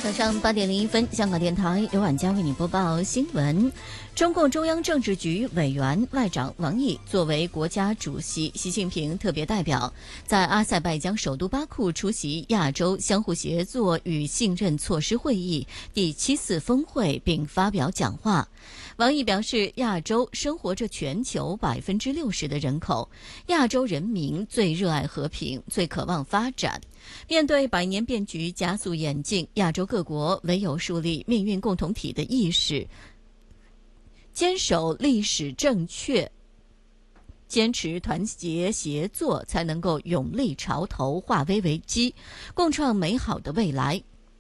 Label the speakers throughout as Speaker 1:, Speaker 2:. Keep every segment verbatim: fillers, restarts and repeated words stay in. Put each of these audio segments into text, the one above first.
Speaker 1: 早上八点零一分，香港电台由晚佳为你播报新闻。中共中央政治局委员外长王毅作为国家主席习近平特别代表，在阿塞拜疆首都巴库出席亚洲相互协作与信任措施会议第七次峰会，并发表讲话。王毅表示，亚洲生活着全球百分之六十的人口，亚洲人民最热爱和平，最渴望发展。面对百年变局加速演进，亚洲各国唯有树立命运共同体的意识，坚守历史正确，坚持团结协作，才能够勇立潮头，化危为机，共创美好的未来。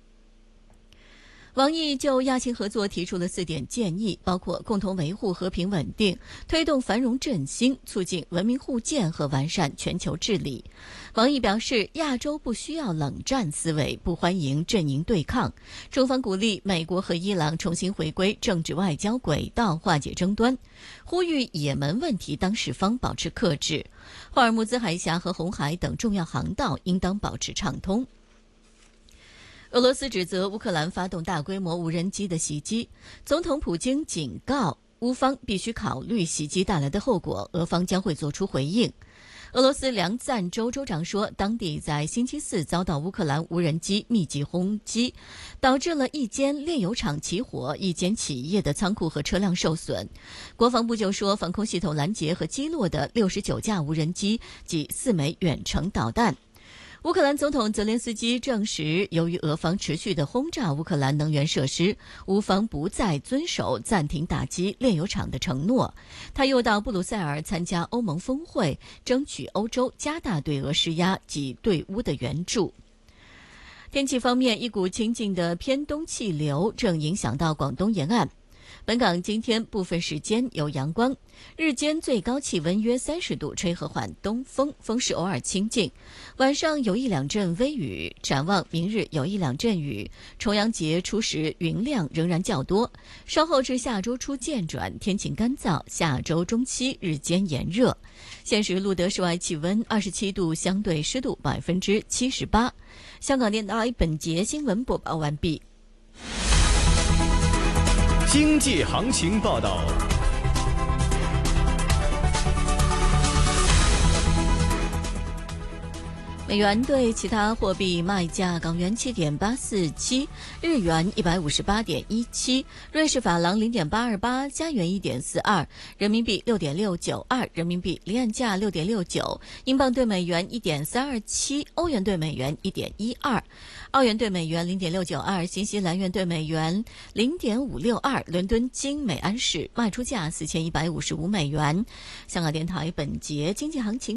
Speaker 1: 王毅就亚亲合作提出了四点建议，包括共同维护和平稳定，推动繁荣振兴，促进文明互鉴和完善全球治理。王毅表示，亚洲不需要冷战思维，不欢迎阵营对抗。中方鼓励美国和伊朗重新回归政治外交轨道，化解争端，呼吁也门问题当事方保持克制。霍尔木兹海峡和红海等重要航道应当保持畅通。俄罗斯指责乌克兰发动大规模无人机的袭击，总统普京警告乌方必须考虑袭击带来的后果，俄方将会做出回应。俄罗斯梁赞州州长说，当地在星期四遭到乌克兰无人机密集轰击，导致了一间炼油厂起火，一间企业的仓库和车辆受损。国防部就说，防空系统拦截和击落的六十九架无人机及四枚远程导弹。乌克兰总统泽连斯基证实，由于俄方持续的轰炸乌克兰能源设施，乌方不再遵守暂停打击炼油厂的承诺。他又到布鲁塞尔参加欧盟峰会，争取欧洲加大对俄施压及对乌的援助。天气方面，一股清劲的偏东气流正影响到广东沿岸。本港今天部分时间有阳光，日间最高气温约三十度，吹和缓东风，风势偶尔清劲。晚上有一两阵微雨，展望明日有一两阵雨。重阳节初时云量仍然较多，稍后至下周初渐转天晴干燥，下周中期日间炎热。现时录得室外气温二十七度，相对湿度百分之七十八。香港电台本节新闻播报完毕。
Speaker 2: 经济行情报道。
Speaker 1: 美元对其他货币卖价：港元七点八四七，日元一百五十八点一七，瑞士法郎零点八二八，加元一点四二，人民币六点六九二，人民币离岸价六点六九，英镑对美元一点三二七，欧元对美元一点一二，澳元对美元零点六九二，新西兰元对美元零点五六二。伦敦金每安士卖出价四千一百五十五美元。香港电台本节经济行情。